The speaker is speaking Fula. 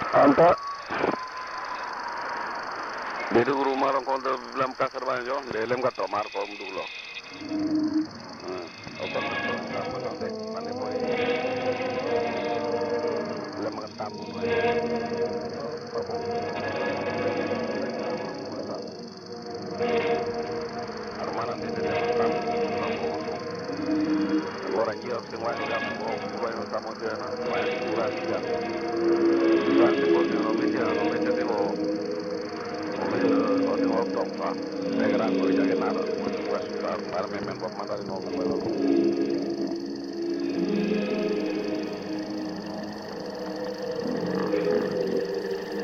Anta di guru marong kontra bilam kasar banjo lelem ka tomar ko mdulo obat to ta mana de mane boy lem kan tamu armana de tamu orang jio sing wani gam ko wani tamu de na wani dura dia durante ko no media de lo o top pa de gran ko ya que nada para memen bob mandar no